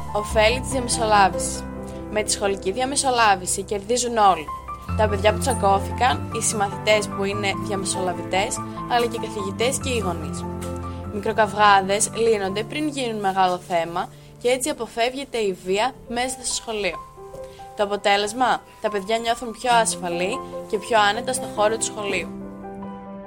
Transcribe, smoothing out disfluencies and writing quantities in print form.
Ωφέλη της διαμεσολάβησης. Με τη σχολική διαμεσολάβηση κερδίζουν όλοι. Τα παιδιά που τσακώθηκαν, οι συμμαθητές που είναι διαμεσολαβητές, αλλά και οι καθηγητές και οι γονείς. Μικροκαυγάδες λύνονται πριν γίνουν μεγάλο θέμα και έτσι αποφεύγεται η βία μέσα στο σχολείο. Το αποτέλεσμα, τα παιδιά νιώθουν πιο ασφαλή και πιο άνετα στο χώρο του σχολείου.